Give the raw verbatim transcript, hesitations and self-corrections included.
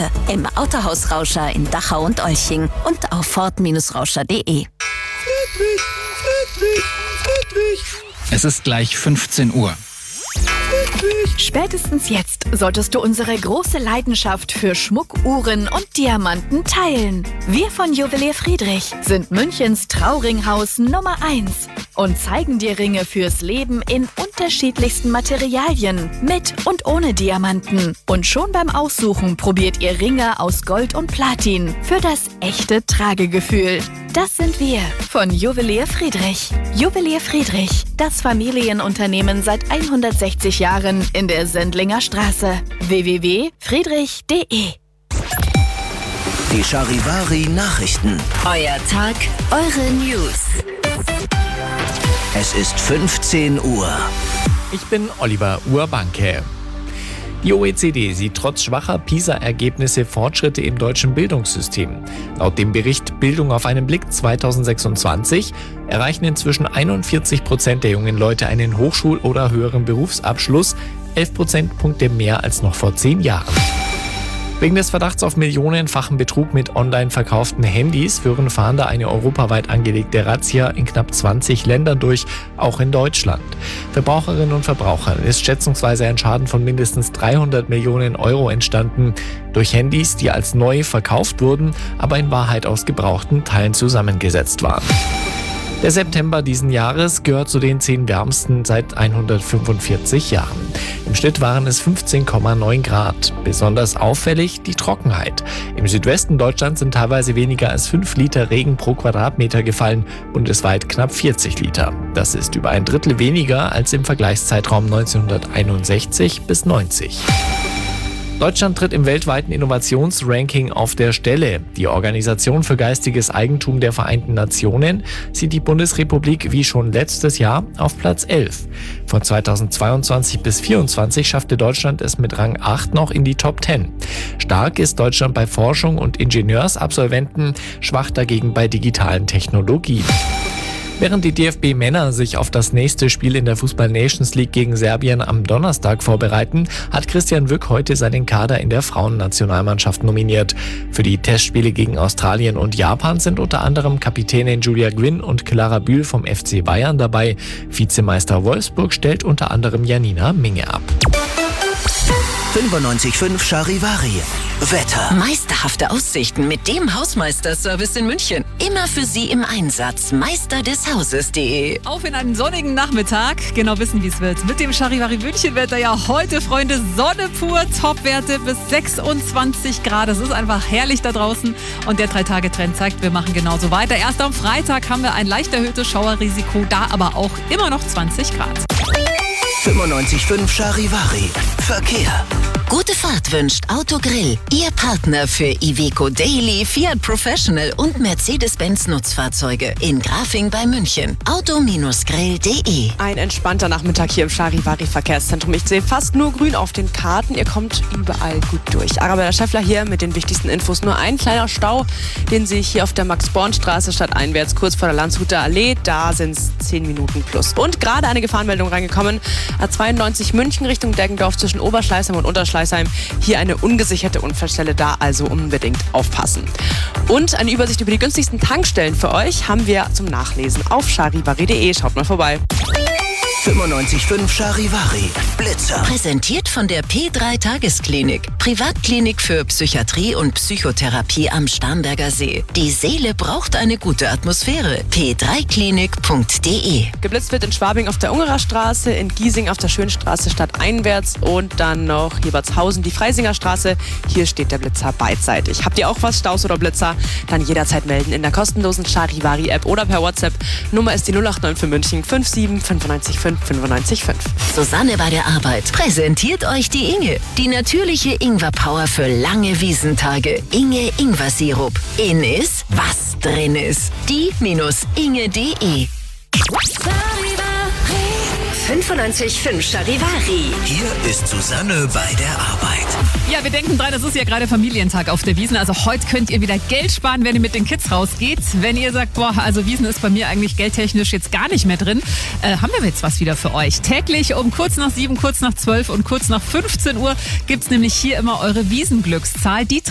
heute im Autohaus Rauscher in Dachau und Olching und auf ford Bindestrich rauscher punkt de. Friedrich, Friedrich, Friedrich. Es ist gleich fünfzehn Uhr. Spätestens jetzt solltest du unsere große Leidenschaft für Schmuck, Uhren und Diamanten teilen. Wir von Juwelier Friedrich sind Münchens Trauringhaus Nummer eins und zeigen dir Ringe fürs Leben in unterschiedlichsten Materialien, mit und ohne Diamanten. Und schon beim Aussuchen probiert ihr Ringe aus Gold und Platin für das echte Tragegefühl. Das sind wir von Juwelier Friedrich. Juwelier Friedrich, das Familienunternehmen seit hundertsechzig Jahren in der Sendlinger Straße. w w w punkt friedrich punkt de. Die Charivari Nachrichten. Euer Tag, eure News. Es ist fünfzehn Uhr. Ich bin Oliver Urbanke. Die O E C D sieht trotz schwacher PISA-Ergebnisse Fortschritte im deutschen Bildungssystem. Laut dem Bericht Bildung auf einen Blick zweitausendsechsundzwanzig erreichen inzwischen einundvierzig Prozent der jungen Leute einen Hochschul- oder höheren Berufsabschluss, elf Prozentpunkte mehr als noch vor zehn Jahren. Wegen des Verdachts auf millionenfachen Betrug mit online verkauften Handys führen Fahnder eine europaweit angelegte Razzia in knapp zwanzig Ländern durch, auch in Deutschland. Verbraucherinnen und Verbrauchern ist schätzungsweise ein Schaden von mindestens dreihundert Millionen Euro entstanden durch Handys, die als neu verkauft wurden, aber in Wahrheit aus gebrauchten Teilen zusammengesetzt waren. Der September diesen Jahres gehört zu den zehn wärmsten seit hundertfünfundvierzig Jahren. Im Schnitt waren es fünfzehn Komma neun Grad. Besonders auffällig die Trockenheit. Im Südwesten Deutschlands sind teilweise weniger als fünf Liter Regen pro Quadratmeter gefallen, bundesweit knapp vierzig Liter. Das ist über ein Drittel weniger als im Vergleichszeitraum neunzehnhunderteinundsechzig bis neunzig. Deutschland tritt im weltweiten Innovationsranking auf der Stelle. Die Organisation für geistiges Eigentum der Vereinten Nationen sieht die Bundesrepublik wie schon letztes Jahr auf Platz elf. Von zweitausendzweiundzwanzig bis zweitausendvierundzwanzig schaffte Deutschland es mit Rang acht noch in die Top zehn. Stark ist Deutschland bei Forschung und Ingenieursabsolventen, schwach dagegen bei digitalen Technologien. Während die D F B-Männer sich auf das nächste Spiel in der Fußball-Nations League gegen Serbien am Donnerstag vorbereiten, hat Christian Wück heute seinen Kader in der Frauennationalmannschaft nominiert. Für die Testspiele gegen Australien und Japan sind unter anderem Kapitänin Julia Gwynn und Clara Bühl vom F C Bayern dabei. Vizemeister Wolfsburg stellt unter anderem Janina Minge ab. fünfundneunzig Komma fünf Charivari. Wetter. Meisterhafte Aussichten mit dem Hausmeister-Service in München. Immer für Sie im Einsatz. Meister des Hauses punkt de. Auf in einen sonnigen Nachmittag. Genau wissen, wie es wird. Mit dem Charivari München-Wetter ja heute, Freunde, Sonne pur. Topwerte bis sechsundzwanzig Grad. Es ist einfach herrlich da draußen. Und der drei-Tage-Trend zeigt, wir machen genauso weiter. Erst am Freitag haben wir ein leicht erhöhtes Schauerrisiko. Da aber auch immer noch zwanzig Grad. fünfundneunzig Komma fünf Charivari. Verkehr. Gute Fahrt wünscht Autogrill. Ihr Partner für Iveco Daily, Fiat Professional und Mercedes-Benz Nutzfahrzeuge in Grafing bei München. auto Grill punkt de. Ein entspannter Nachmittag hier im Charivari Verkehrszentrum. Ich sehe fast nur grün auf den Karten. Ihr kommt überall gut durch. Arabella Schäffler hier mit den wichtigsten Infos. Nur ein kleiner Stau, den sehe ich hier auf der Max-Born-Straße stadteinwärts, kurz vor der Landshuter Allee. Da sind es zehn Minuten plus. Und gerade eine Gefahrenmeldung reingekommen. A zweiundneunzig München Richtung Deggendorf zwischen Oberschleißheim und Unterschleißheim. Hier eine ungesicherte Unfallstelle, da also unbedingt aufpassen. Und eine Übersicht über die günstigsten Tankstellen für euch haben wir zum Nachlesen auf charivari punkt de. Schaut mal vorbei. fünfundneunzig Komma fünf Charivari. Blitzer. Präsentiert von der P drei Tagesklinik. Privatklinik für Psychiatrie und Psychotherapie am Starnberger See. Die Seele braucht eine gute Atmosphäre. p drei klinik punkt de. Geblitzt wird in Schwabing auf der Ungerer Straße, in Giesing auf der Schönstraße stadteinwärts und dann noch Hebertshausen die Freisinger Straße. Hier steht der Blitzer beidseitig. Habt ihr auch was, Staus oder Blitzer? Dann jederzeit melden in der kostenlosen Charivari-App oder per WhatsApp. Nummer ist die null acht neun für München fünf sieben fünf neun fünf fünf neun fünf. Susanne bei der Arbeit präsentiert euch die Inge. Die natürliche Ingwer-Power für lange Wiesentage. Inge Ingwer-Sirup. In ist, was drin ist. die Inge punkt de. fünfundneunzig Komma fünf Charivari. Hier ist Susanne bei der Arbeit. Ja, wir denken dran, es ist ja gerade Familientag auf der Wiesn. Also heute könnt ihr wieder Geld sparen, wenn ihr mit den Kids rausgeht. Wenn ihr sagt, boah, also Wiesn ist bei mir eigentlich geldtechnisch jetzt gar nicht mehr drin, äh, haben wir jetzt was wieder für euch. Täglich um kurz nach sieben, kurz nach zwölf und kurz nach fünfzehn Uhr gibt's nämlich hier immer eure Wiesn-Glückszahl. Die